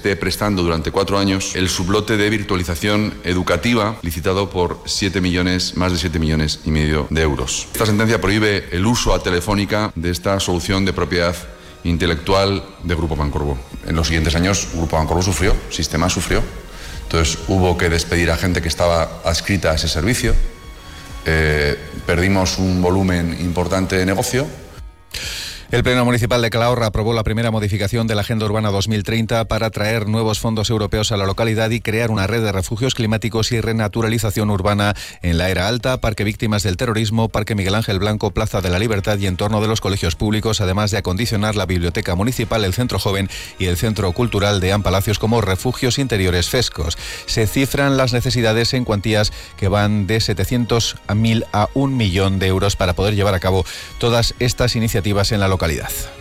esté prestando durante 4 años el sublote de virtualización educativa licitado por más de 7,5 millones de euros. Esta sentencia prohíbe el uso a Telefónica de esta solución de propiedad intelectual de Grupo Pancorbo. En los siguientes años Grupo Pancorbo sufrió, Sistemas sufrió. Entonces hubo que despedir a gente que estaba adscrita a ese servicio. Perdimos un volumen importante de negocio. El Pleno Municipal de Calahorra aprobó la primera modificación de la Agenda Urbana 2030 para atraer nuevos fondos europeos a la localidad y crear una red de refugios climáticos y renaturalización urbana en la Era Alta, Parque Víctimas del Terrorismo, Parque Miguel Ángel Blanco, Plaza de la Libertad y entorno de los colegios públicos, además de acondicionar la Biblioteca Municipal, el Centro Joven y el Centro Cultural de Ampalacios como refugios interiores frescos. Se cifran las necesidades en cuantías que van de 700.000 a 1 millón de euros para poder llevar a cabo todas estas iniciativas en la localidad.